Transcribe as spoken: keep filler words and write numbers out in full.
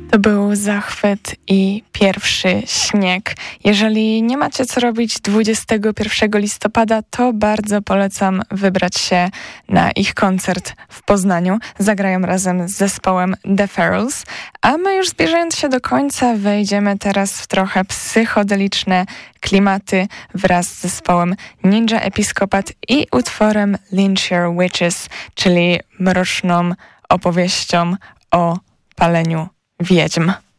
To był zachwyt i pierwszy śnieg. Jeżeli nie macie co robić dwudziestego pierwszego listopada, to bardzo polecam wybrać się na ich koncert w Poznaniu. Zagrają razem z zespołem The Ferals. A my już zbliżając się do końca wejdziemy teraz w trochę psychodeliczne klimaty wraz z zespołem Ninja Episkopat i utworem Lynchir Witches, czyli mroczną opowieścią o paleniu wiedźm.